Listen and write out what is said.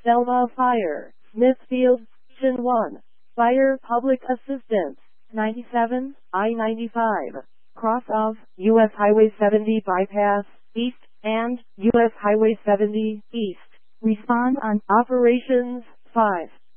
Selma Fire, Smithfield, Station 1. Fire Public Assistance, 97, I-95. Cross of U.S. Highway 70 bypass, east, and U.S. Highway 70, east. Respond on Operations 5.